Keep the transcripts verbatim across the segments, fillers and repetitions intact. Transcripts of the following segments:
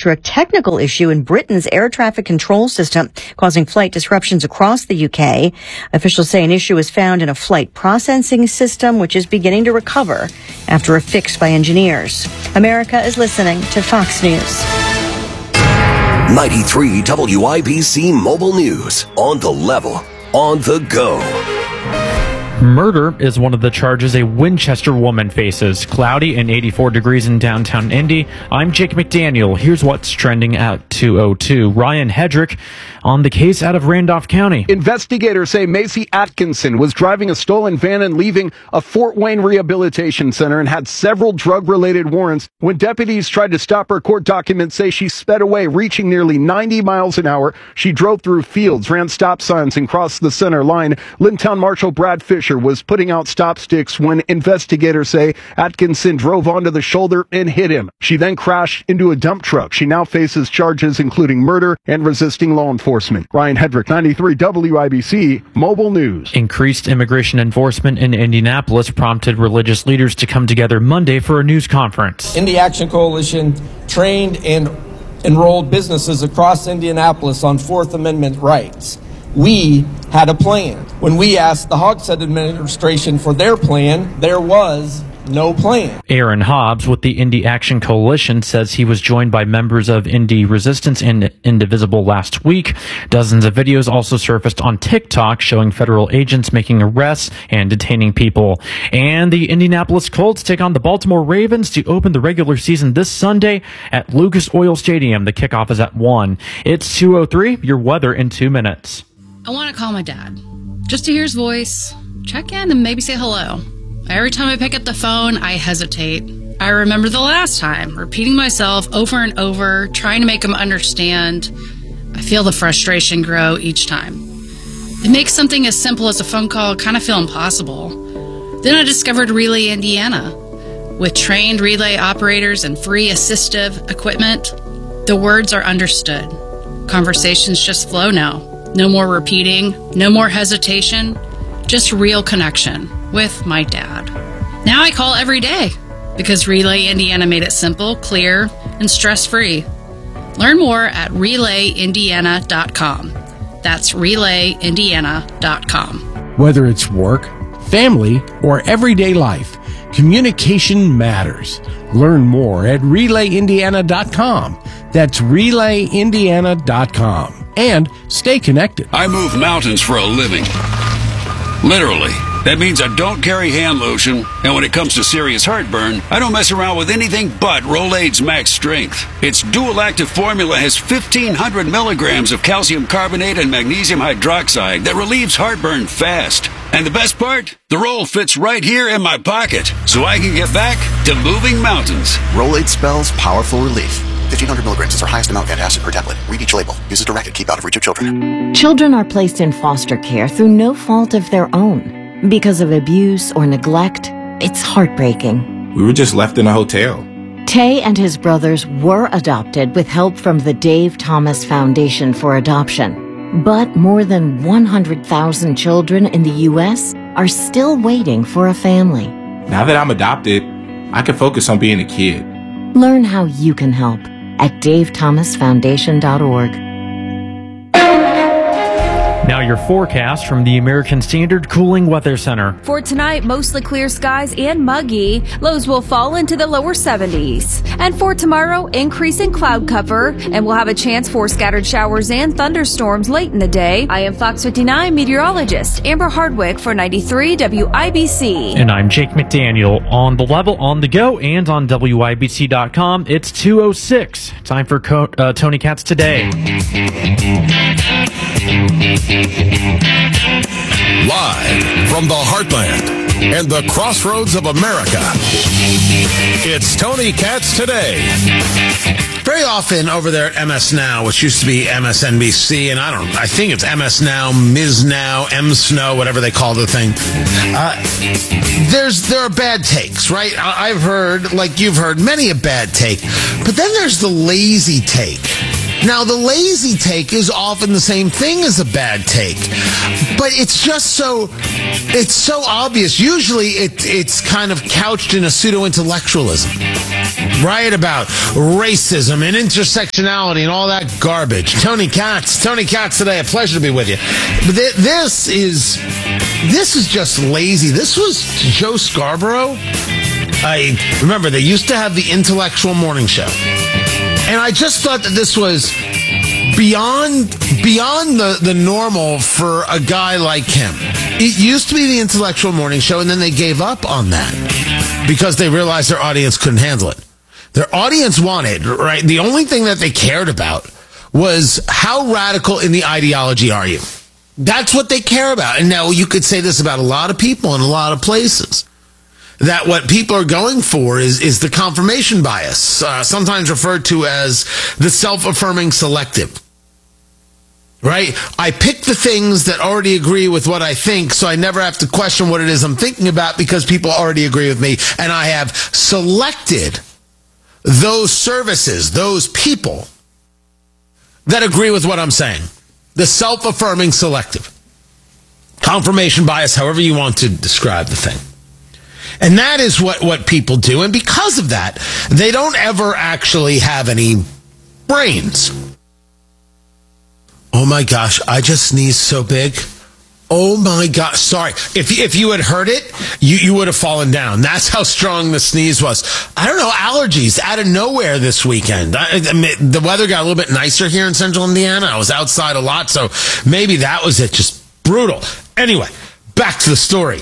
after a technical issue in Britain's air traffic control system, causing flight disruptions across the U K. Officials say an issue was found in a flight processing system, which is beginning to recover after a fix by engineers. America is listening to Fox News. ninety-three W I B C Mobile News. On the level, on the go. Murder is one of the charges a Winchester woman faces. Cloudy and eighty-four degrees in downtown Indy. I'm Jake McDaniel. Here's what's trending at two oh two. Ryan Hedrick on the case out of Randolph County. Investigators say Macy Atkinson was driving a stolen van and leaving a Fort Wayne Rehabilitation Center and had several drug-related warrants. When deputies tried to stop her, court documents say she sped away, reaching nearly ninety miles an hour. She drove through fields, ran stop signs, and crossed the center line. Lintown Marshal Brad Fisher was putting out stop sticks when investigators say Atkinson drove onto the shoulder and hit him. She then crashed into a dump truck. She now faces charges including murder and resisting law enforcement. Ryan Hedrick, ninety-three W I B C Mobile News. Increased immigration enforcement in Indianapolis prompted religious leaders to come together Monday for a news conference. Indy Action Coalition trained and enrolled businesses across Indianapolis on Fourth Amendment rights. We had a plan. When we asked the Hogshead administration for their plan, there was no plan. Aaron Hobbs with the Indy Action Coalition says he was joined by members of Indy Resistance and Indivisible last week. Dozens of videos also surfaced on TikTok showing federal agents making arrests and detaining people. And the Indianapolis Colts take on the Baltimore Ravens to open the regular season this Sunday at Lucas Oil Stadium. The kickoff is at one. It's two oh three. Your weather in two minutes. I want to call my dad, just to hear his voice, check in, and maybe say hello. Every time I pick up the phone, I hesitate. I remember the last time, repeating myself over and over, trying to make him understand. I feel the frustration grow each time. It makes something as simple as a phone call kind of feel impossible. Then I discovered Relay Indiana. With trained relay operators and free assistive equipment, the words are understood. Conversations just flow now. No more repeating, no more hesitation, just real connection with my dad. Now I call every day because Relay Indiana made it simple, clear, and stress-free. Learn more at relay indiana dot com. That's relay indiana dot com. Whether it's work, family, or everyday life, communication matters. Learn more at relay indiana dot com. That's relay indiana dot com. And stay connected. I move mountains for a living. Literally. That means I don't carry hand lotion, and when it comes to serious heartburn, I don't mess around with anything but Rolaids Max Strength. Its dual-active formula has fifteen hundred milligrams of calcium carbonate and magnesium hydroxide that relieves heartburn fast. And the best part? The roll fits right here in my pocket, so I can get back to moving mountains. Rolaids spells powerful relief. fifteen hundred milligrams is our highest amount of antacid per tablet. Read each label. Use as directed. Keep out of reach of children. Children are placed in foster care through no fault of their own. Because of abuse or neglect, it's heartbreaking. We were just left in a hotel. Tay and his brothers were adopted with help from the Dave Thomas Foundation for Adoption. But more than one hundred thousand children in the U S are still waiting for a family. Now that I'm adopted, I can focus on being a kid. Learn how you can help at dave thomas foundation dot org. Now your forecast from the American Standard Cooling Weather Center. For tonight, mostly clear skies and muggy. Lows will fall into the lower seventies. And for tomorrow, increasing cloud cover, and we'll have a chance for scattered showers and thunderstorms late in the day. I am Fox fifty-nine meteorologist Amber Hardwick for ninety-three W I B C. And I'm Jake McDaniel. On the level, on the go, and on W I B C dot com. It's two oh six. Time for Co- uh, Tony Katz Today. Live from the heartland and the crossroads of America, it's Tony Katz Today. Very often over there at M S Now, which used to be M S N B C, and I don't I think it's M S Now, Miz Now, M Snow, whatever they call the thing. Uh, there's there are bad takes, right? I've heard, like you've heard, many a bad take. But then there's the lazy take. Now, the lazy take is often the same thing as a bad take, but it's just so, it's so obvious. Usually it, it's kind of couched in a pseudo-intellectualism, right? About racism and intersectionality and all that garbage. Tony Katz, Tony Katz today, a pleasure to be with you. But th- this is, this is just lazy. This was Joe Scarborough. I remember they used to have the Intellectual Morning Show. And I just thought that this was beyond beyond the, the normal for a guy like him. It used to be the Intellectual Morning Show, and then they gave up on that because they realized their audience couldn't handle it. Their audience wanted, right? The only thing that they cared about was how radical in the ideology are you? That's what they care about. And now you could say this about a lot of people in a lot of places. That what people are going for is, is the confirmation bias, uh, sometimes referred to as the self-affirming selective. Right? I pick the things that already agree with what I think, so I never have to question what it is I'm thinking about because people already agree with me, and I have selected those services, those people that agree with what I'm saying. The self-affirming selective. Confirmation bias, however you want to describe the thing. And that is what, what people do. And because of that, they don't ever actually have any brains. Oh my gosh, I just sneezed so big. Oh my gosh, sorry. If, if you had heard it, you, you would have fallen down. That's how strong the sneeze was. I don't know, allergies out of nowhere this weekend. I, I mean, the weather got a little bit nicer here in central Indiana. I was outside a lot, so maybe that was it. Just brutal. Anyway, back to the story.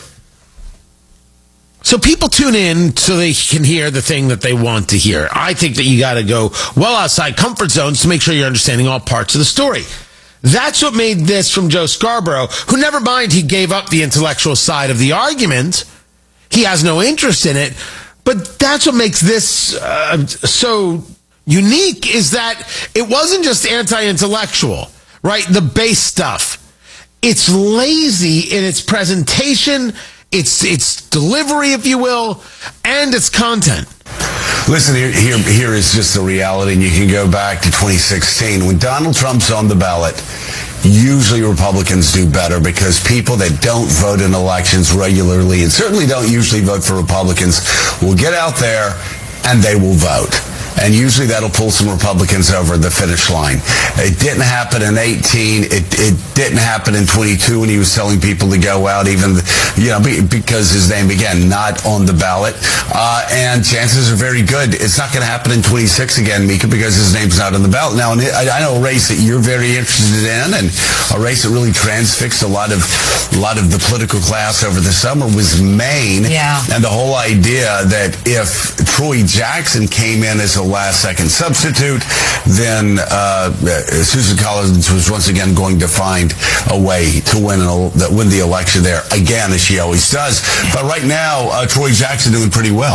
So people tune in so they can hear the thing that they want to hear. I think that you got to go well outside comfort zones to make sure you're understanding all parts of the story. That's what made this from Joe Scarborough, who, never mind, he gave up the intellectual side of the argument. He has no interest in it. But that's what makes this uh, so unique, is that it wasn't just anti-intellectual, right? The base stuff. It's lazy in its presentation, its its delivery, if you will, and its content. Listen, here, here, here is just the reality, and you can go back to twenty sixteen. When Donald Trump's on the ballot, usually Republicans do better because people that don't vote in elections regularly and certainly don't usually vote for Republicans will get out there and they will vote. And usually that'll pull some Republicans over the finish line. It didn't happen in eighteen. It, it didn't happen in twenty-two when he was telling people to go out, even, you know, because his name, again, not on the ballot. Uh, and chances are very good it's not going to happen in twenty-six again, Mika, because his name's not on the ballot. Now, I, I know a race that you're very interested in, and a race that really transfixed a lot of a lot of the political class over the summer was Maine. Yeah. And the whole idea that if Troy Jackson came in as a last-second substitute, then uh, Susan Collins was once again going to find a way to win an, win the election there, again, as she always does. But right now, uh, Troy Jackson doing pretty well.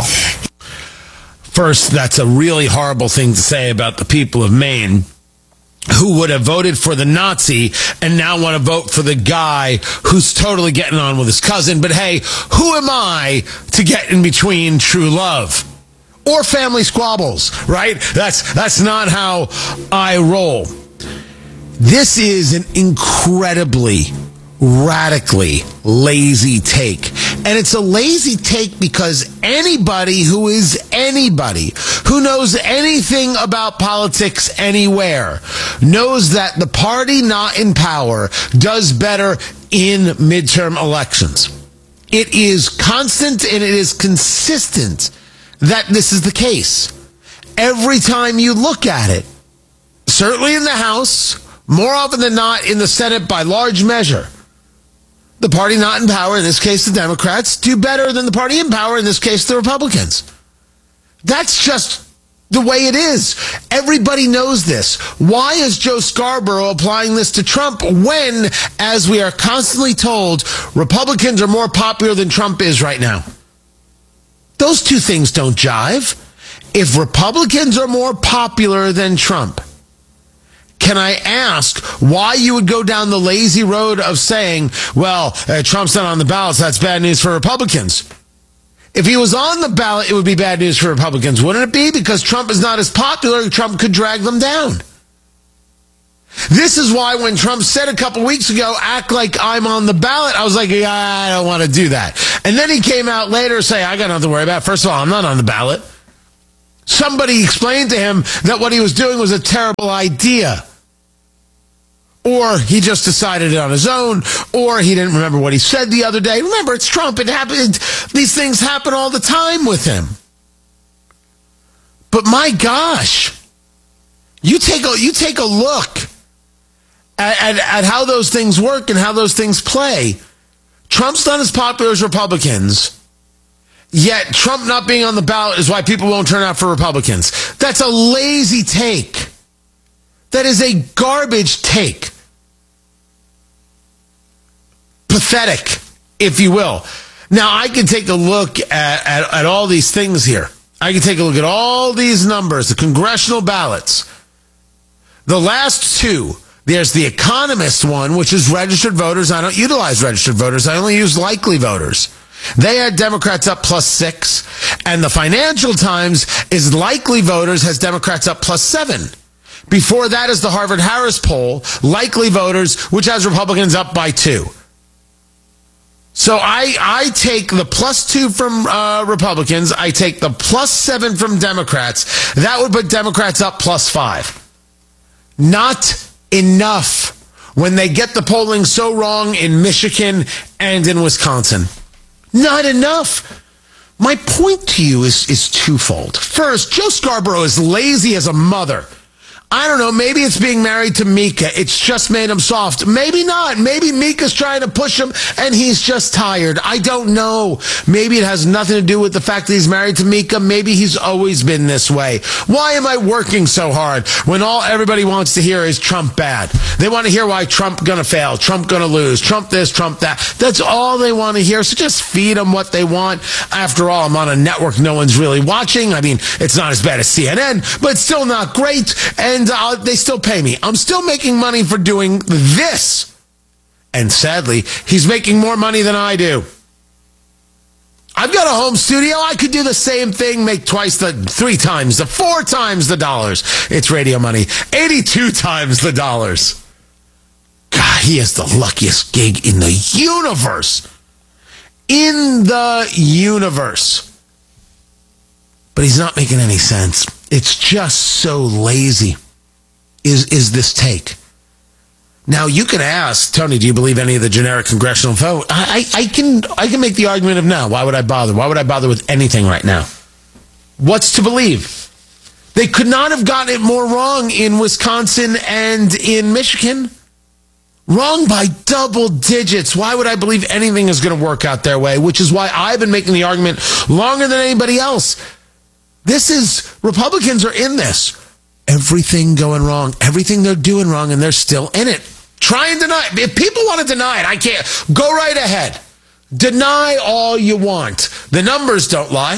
First, that's a really horrible thing to say about the people of Maine, who would have voted for the Nazi and now want to vote for the guy who's totally getting on with his cousin. But hey, who am I to get in between true love? Or family squabbles, right? That's that's not how I roll. This is an incredibly, radically lazy take. And it's a lazy take because anybody who is anybody, who knows anything about politics anywhere, knows that the party not in power does better in midterm elections. It is constant and it is consistent that this is the case. Every time you look at it, certainly in the House, more often than not in the Senate by large measure, the party not in power, in this case the Democrats, do better than the party in power, in this case the Republicans. That's just the way it is. Everybody knows this. Why is Joe Scarborough applying this to Trump when, as we are constantly told, Republicans are more popular than Trump is right now? Those two things don't jive. If Republicans are more popular than Trump, can I ask why you would go down the lazy road of saying, well, uh, Trump's not on the ballot, so that's bad news for Republicans? If he was on the ballot, it would be bad news for Republicans, wouldn't it be? Because Trump is not as popular, Trump could drag them down. This is why when Trump said a couple weeks ago, act like I'm on the ballot, I was like, yeah, I don't want to do that. And then he came out later saying, I got nothing to worry about. First of all, I'm not on the ballot. Somebody explained to him that what he was doing was a terrible idea. Or he just decided it on his own, or he didn't remember what he said the other day. Remember, it's Trump. It happened. These things happen all the time with him. But my gosh, you take a, you take a look At, at, at how those things work and how those things play. Trump's not as popular as Republicans, yet Trump not being on the ballot is why people won't turn out for Republicans. That's a lazy take. That is a garbage take. Pathetic, if you will. Now, I can take a look at, at, at all these things here. I can take a look at all these numbers, the congressional ballots. The last two, there's the Economist one, which is registered voters. I don't utilize registered voters. I only use likely voters. They had Democrats up plus six. And the Financial Times is likely voters has Democrats up plus seven. Before that is the Harvard-Harris poll, likely voters, which has Republicans up by two. So I, I take the plus two from uh, Republicans. I take the plus seven from Democrats. That would put Democrats up plus five. Not enough when they get the polling so wrong in Michigan and in Wisconsin. Not enough. My point to you is, is twofold. First, Joe Scarborough is lazy as a mother. I don't know, maybe it's being married to Mika. It's just made him soft. Maybe not. Maybe Mika's trying to push him and he's just tired. I don't know. Maybe it has nothing to do with the fact that he's married to Mika. Maybe he's always been this way. Why am I working so hard when all everybody wants to hear is Trump bad? They want to hear why Trump gonna fail, Trump gonna lose, Trump this, Trump that. That's all they want to hear. So just feed them what they want. After all, I'm on a network no one's really watching. I mean, it's not as bad as C N N, but it's still not great. And uh, they still pay me. I'm still making money for doing this. And sadly, he's making more money than I do. I've got a home studio. I could do the same thing, make twice the, three times, the four times the dollars. It's radio money. eighty-two times the dollars. God, he has the luckiest gig in the universe. In the universe. But he's not making any sense. It's just so lazy. Is is this take? Now you can ask Tony, do you believe any of the generic congressional vote? I, I, I can I can make the argument of no. Why would I bother? Why would I bother with anything right now? What's to believe? They could not have gotten it more wrong in Wisconsin and in Michigan. Wrong by double digits. Why would I believe anything is going to work out their way? Which is why I've been making the argument longer than anybody else. This is, Republicans are in this. Everything going wrong, everything they're doing wrong, and they're still in it. Try and deny it. If people want to deny it, I can't. Go right ahead. Deny all you want. The numbers don't lie.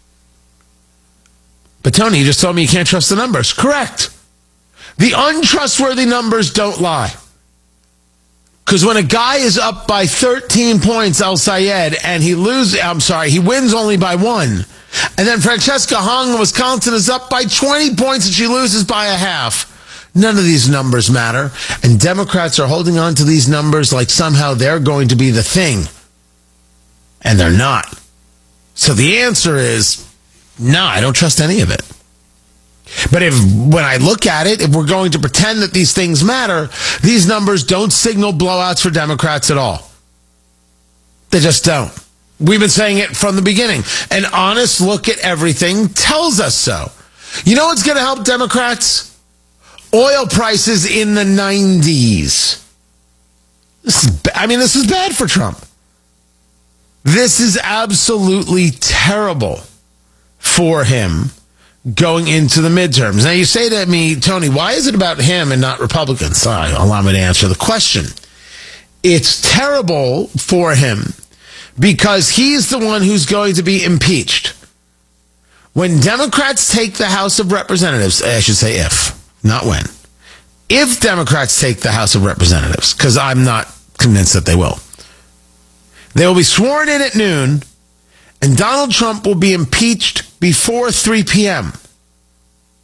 But Tony, you just told me you can't trust the numbers. Correct. The untrustworthy numbers don't lie. Because when a guy is up by thirteen points, El Sayed, and he loses, I'm sorry, he wins only by one. And then Francesca Hung in Wisconsin is up by twenty points and she loses by a half. None of these numbers matter. And Democrats are holding on to these numbers like somehow they're going to be the thing. And they're not. So the answer is, no, I don't trust any of it. But if, when I look at it, if we're going to pretend that these things matter, these numbers don't signal blowouts for Democrats at all. They just don't. We've been saying it from the beginning. An honest look at everything tells us so. You know what's going to help Democrats? Oil prices in the nineties. This is, I mean, this is bad for Trump. This is absolutely terrible for him going into the midterms. Now, you say to me, Tony, why is it about him and not Republicans? All right, allow me to answer the question. It's terrible for him because he's the one who's going to be impeached. When Democrats take the House of Representatives, I should say if, not when. If Democrats take the House of Representatives, because I'm not convinced that they will, they will be sworn in at noon, and Donald Trump will be impeached before three p.m.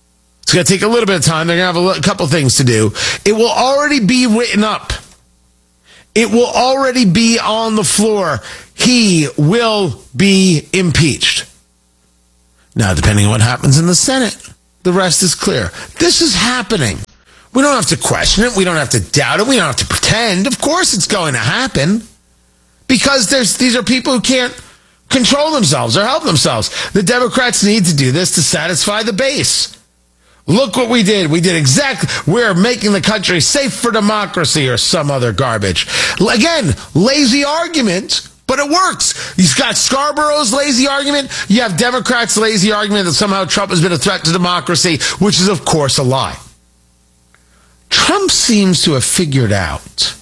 It's going to take a little bit of time. They're going to have a couple things to do. It will already be written up. It will already be on the floor. He will be impeached. Now, depending on what happens in the Senate, the rest is clear. This is happening. We don't have to question it. We don't have to doubt it. We don't have to pretend. Of course it's going to happen. Because there's these are people who can't control themselves or help themselves. The Democrats need to do this to satisfy the base. Look what we did. We did exactly. We're making the country safe for democracy or some other garbage. Again, lazy argument, but it works. You've got Scarborough's lazy argument. You have Democrats' lazy argument that somehow Trump has been a threat to democracy, which is, of course, a lie. Trump seems to have figured out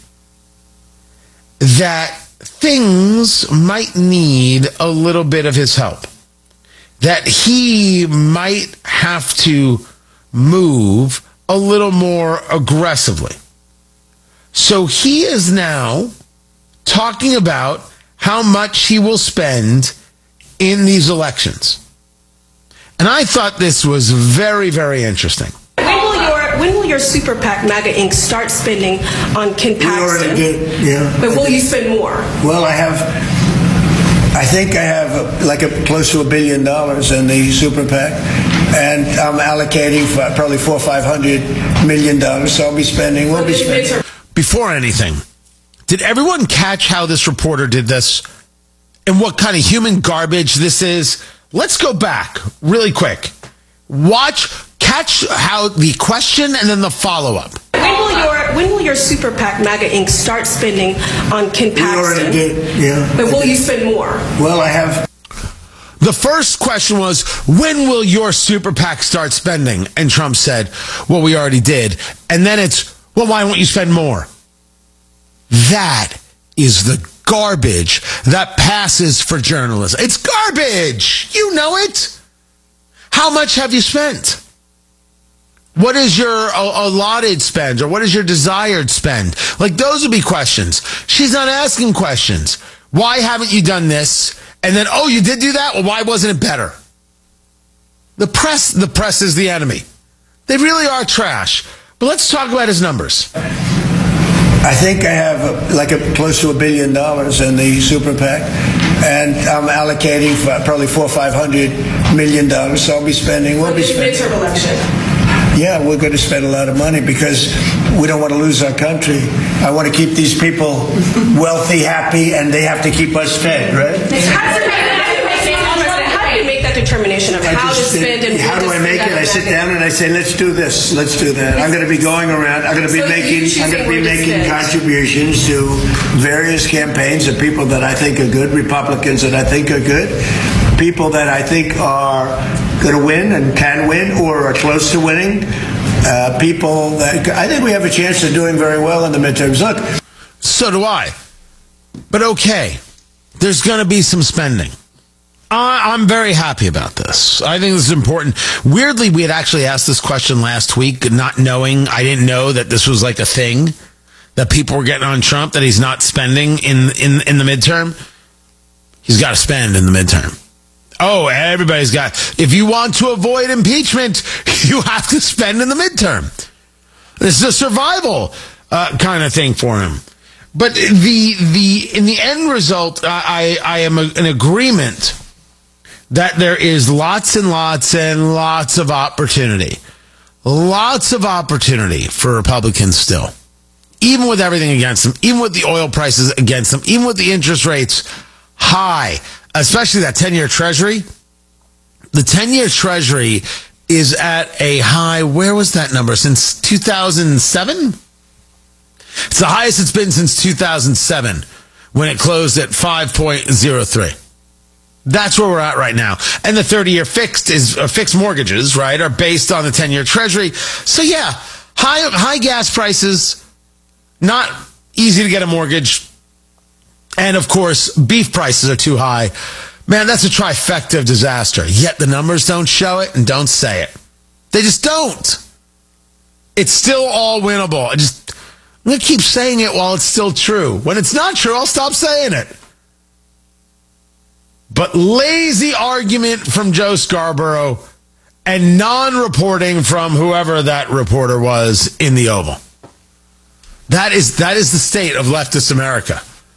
that things might need a little bit of his help. That he might have to move a little more aggressively. So he is now talking about how much he will spend in these elections. And I thought this was very, very interesting. When will your when will your super PAC MAGA Incorporated start spending on Ken Paxton? We already did, yeah. But will you spend more? Well, I have, I think I have like a, close to a billion dollars in the super PAC, and I'm allocating for probably four or five hundred million dollars. So I'll be spending. We'll be spending. Before anything, did everyone catch how this reporter did this and what kind of human garbage this is? Let's go back really quick. Watch, catch how the question and then the follow-up. When will your when will your super PAC MAGA Incorporated start spending on Ken Paxton? We already did, yeah. But will you spend more? Well, I have. The first question was, when will your super PAC start spending? And Trump said, well, we already did. And then it's, well, why won't you spend more? That is the garbage that passes for journalism. It's garbage. You know it. How much have you spent? What is your allotted spend, or what is your desired spend? Like, those would be questions. She's not asking questions. Why haven't you done this? And then, oh, you did do that? Well, why wasn't it better? The press, the press is the enemy. They really are trash. But let's talk about his numbers. I think I have like a, close to a billion dollars in the super PAC, and I'm allocating for probably four or five hundred million dollars. So I'll be spending. We'll be spending. Midterm election. Yeah, we're going to spend a lot of money because we don't want to lose our country. I want to keep these people wealthy, happy, and they have to keep us fed, right? How do you make that determination of how to spend and how do I make it? I sit down and I say, let's do this, let's do that. I'm going to be going around. I'm going to be making. I'm going to be making contributions to various campaigns of people that I think are good, Republicans that I think are good, people that I think are going to win and can win or are close to winning. Uh, people that I think we have a chance of doing very well in the midterms. Look. So do I. But okay, there's going to be some spending. I, I'm very happy about this. I think this is important. Weirdly, we had actually asked this question last week, not knowing, I didn't know that this was like a thing, that people were getting on Trump, that he's not spending in, in, in the midterm. He's got to spend in the midterm. Oh, everybody's got, if you want to avoid impeachment, you have to spend in the midterm. This is a survival uh, kind of thing for him. But the the in the end result, I, I am a, in agreement that there is lots and lots and lots of opportunity. Lots of opportunity for Republicans still. Even with everything against them, even with the oil prices against them, even with the interest rates high, especially that ten-year Treasury. The ten-year Treasury is at a high, where was that number? Since two thousand seven? It's the highest it's been since two thousand seven, when it closed at five point oh three. That's where we're at right now. And the thirty-year fixed is uh, fixed mortgages, right, are based on the ten-year Treasury. So yeah, high high gas prices, not easy to get a mortgage. And, of course, beef prices are too high. Man, that's a trifecta of disaster. Yet the numbers don't show it and don't say it. They just don't. It's still all winnable. I just, I'm going to keep saying it while it's still true. When it's not true, I'll stop saying it. But lazy argument from Joe Scarborough and non-reporting from whoever that reporter was in the Oval. That is that is the state of leftist America.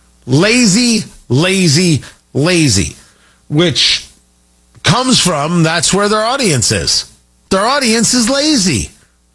Lazy, lazy, lazy, which comes from that's where their audience is. Their audience is lazy.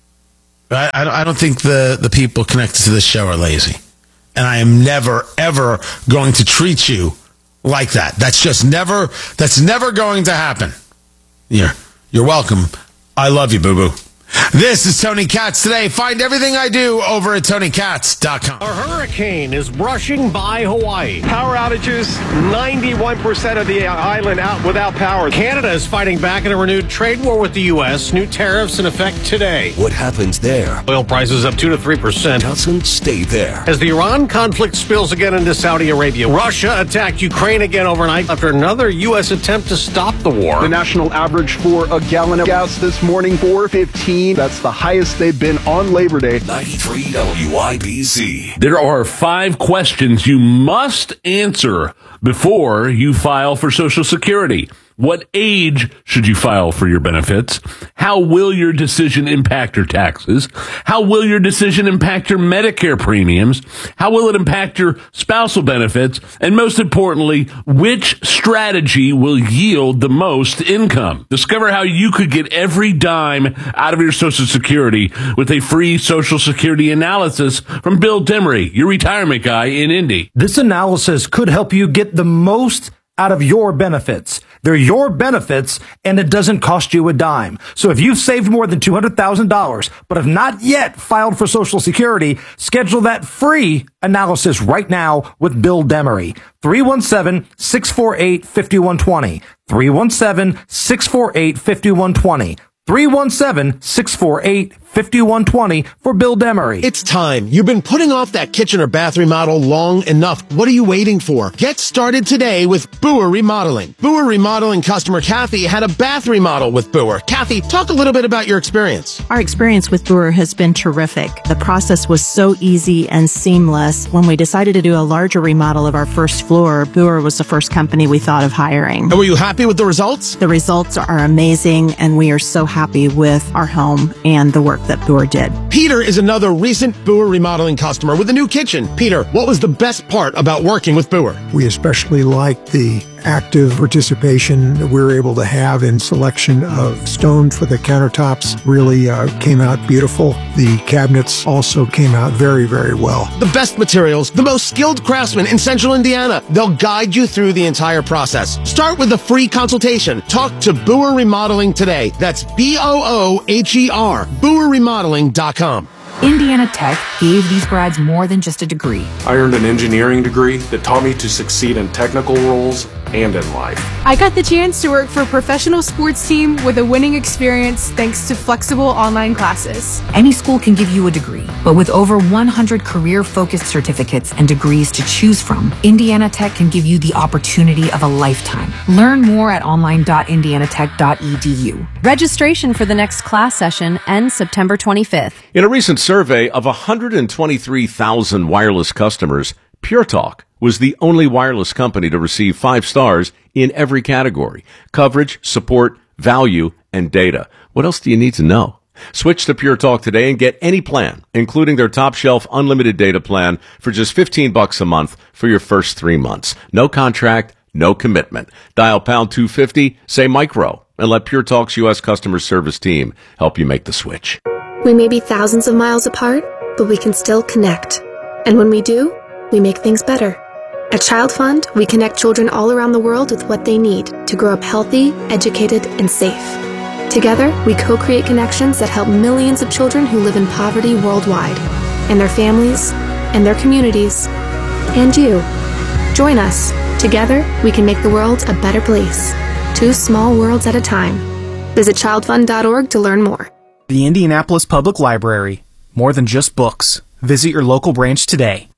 I, I don't think the, the people connected to this show are lazy. And I am never, ever going to treat you like that. That's just never, that's never going to happen. You're, you're welcome. I love you, boo-boo. This is Tony Katz Today. Find everything I do over at tony katz dot com. A hurricane is brushing by Hawaii. Power outages, ninety-one percent of the island out without power. Canada is fighting back in a renewed trade war with the U S. New tariffs in effect today. What happens there? Oil prices up two to three percent. Doesn't stay there. As the Iran conflict spills again into Saudi Arabia, Russia attacked Ukraine again overnight after another U S attempt to stop the war. The national average for a gallon of gas this morning, four fifteen. That's the highest they've been on Labor Day. ninety-three W I B C. There are five questions you must answer before you file for Social Security. What age should you file for your benefits? How will your decision impact your taxes? How will your decision impact your Medicare premiums? How will it impact your spousal benefits? And most importantly, which strategy will yield the most income? Discover how you could get every dime out of your Social Security with a free Social Security analysis from Bill Demery, your retirement guy in Indy. This analysis could help you get the most out of your benefits. They're your benefits, and it doesn't cost you a dime. So if you've saved more than two hundred thousand dollars, but have not yet filed for Social Security, schedule that free analysis right now with Bill Demery. three one seven, six four eight, five one two zero. three one seven, six four eight, five one two zero. three one seven, six four eight, five one two zero for Bill Demery. It's time. You've been putting off that kitchen or bath remodel long enough. What are you waiting for? Get started today with Boer Remodeling. Boer Remodeling customer Kathy had a bath remodel with Boer. Kathy, talk a little bit about your experience. Our experience with Boer has been terrific. The process was so easy and seamless. When we decided to do a larger remodel of our first floor, Boer was the first company we thought of hiring. And were you happy with the results? The results are amazing, and we are so happy with our home and the work that Boer did. Peter is another recent Boer Remodeling customer with a new kitchen. Peter, what was the best part about working with Boer? We especially liked the active participation that we were able to have in selection of stone for the countertops. Really uh, came out beautiful. The cabinets also came out very, very well. The best materials, the most skilled craftsmen in Central Indiana. They'll guide you through the entire process. Start with a free consultation. Talk to Boer Remodeling today. That's B O O H E R, boer remodeling dot com. Indiana Tech gave these grads more than just a degree. I earned an engineering degree that taught me to succeed in technical roles and in life. I got the chance to work for a professional sports team with a winning experience thanks to flexible online classes. Any school can give you a degree, but with over one hundred career-focused certificates and degrees to choose from, Indiana Tech can give you the opportunity of a lifetime. Learn more at online dot indiana tech dot e d u. Registration for the next class session ends September twenty-fifth. In a recent survey of one hundred twenty-three thousand wireless customers, Pure Talk was the only wireless company to receive five stars in every category: coverage, support, value, and data. What else do you need to know? Switch to Pure Talk today and get any plan, including their top shelf unlimited data plan for just fifteen bucks a month for your first three months. No contract, no commitment. Dial pound two fifty, say micro, and let Pure Talk's U S customer service team help you make the switch. We may be thousands of miles apart, but we can still connect. And when we do, we make things better. At Child Fund, we connect children all around the world with what they need to grow up healthy, educated, and safe. Together, we co-create connections that help millions of children who live in poverty worldwide, and their families, and their communities, and you. Join us. Together, we can make the world a better place. Two small worlds at a time. Visit child fund dot org to learn more. The Indianapolis Public Library. More than just books. Visit your local branch today.